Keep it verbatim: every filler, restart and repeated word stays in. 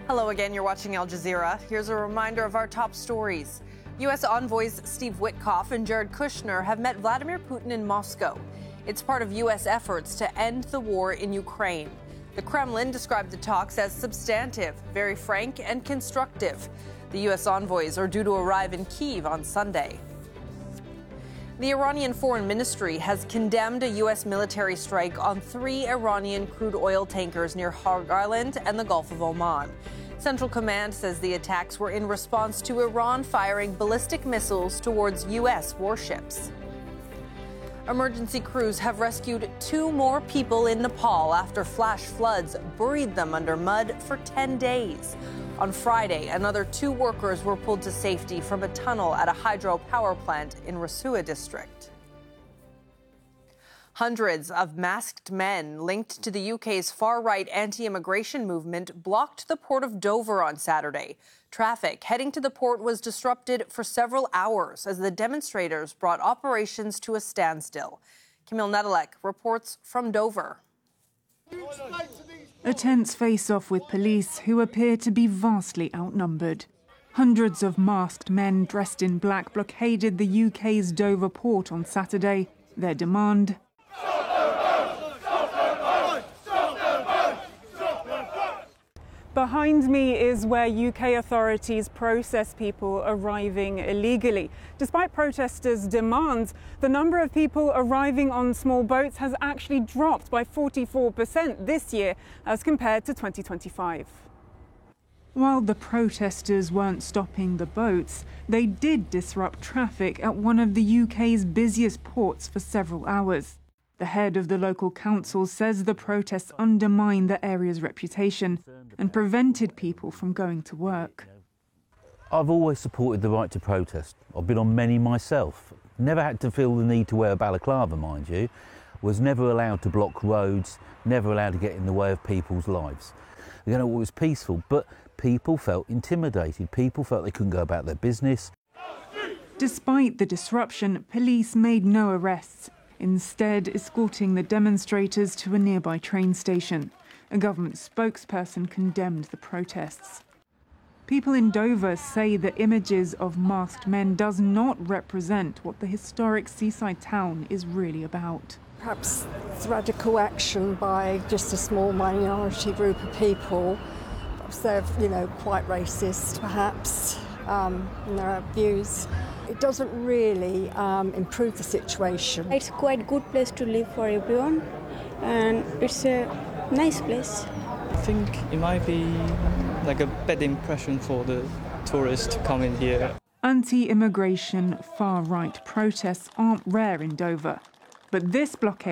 Hello again, you're watching Al Jazeera. Here's a reminder of our top stories. U S envoys Steve Witkoff and Jared Kushner have met Vladimir Putin in Moscow. It's part of U S efforts to end the war in Ukraine. The Kremlin described the talks as substantive, very frank and constructive. The U S envoys are due to arrive in Kyiv on Sunday. The Iranian Foreign Ministry has condemned a U S military strike on three Iranian crude oil tankers near Hog Island and the Gulf of Oman. Central Command says the attacks were in response to Iran firing ballistic missiles towards U S warships. Emergency crews have rescued two more people in Nepal after flash floods buried them under mud for ten days. On Friday, another two workers were pulled to safety from a tunnel at a hydropower plant in Rasua district. Hundreds of masked men linked to the U K's far-right anti-immigration movement blocked the port of Dover on Saturday. Traffic heading to the port was disrupted for several hours as the demonstrators brought operations to a standstill. Camille Nedelec reports from Dover. A tense face-off with police who appear to be vastly outnumbered. Hundreds of masked men dressed in black blockaded the U K's Dover port on Saturday. Their demand: behind me is where U K authorities process people arriving illegally. Despite protesters' demands, the number of people arriving on small boats has actually dropped by forty-four percent this year as compared to twenty twenty-five. While the protesters weren't stopping the boats, they did disrupt traffic at one of the U K's busiest ports for several hours. The head of the local council says the protests undermined the area's reputation and prevented people from going to work. I've always supported the right to protest. I've been on many myself. Never had to feel the need to wear a balaclava, mind you. Was never allowed to block roads, never allowed to get in the way of people's lives. You know, it was peaceful, but people felt intimidated. People felt they couldn't go about their business. Despite the disruption, police made no arrests, instead escorting the demonstrators to a nearby train station. A government spokesperson condemned the protests. People in Dover say the images of masked men does not represent what the historic seaside town is really about. Perhaps it's radical action by just a small minority group of people. Perhaps they're, you know, quite racist, perhaps, um, in their views. It doesn't really um, improve the situation. It's quite a good place to live for everyone, and it's a nice place. I think it might be like a bad impression for the tourists to come in here. Anti-immigration, far-right protests aren't rare in Dover, but this blockade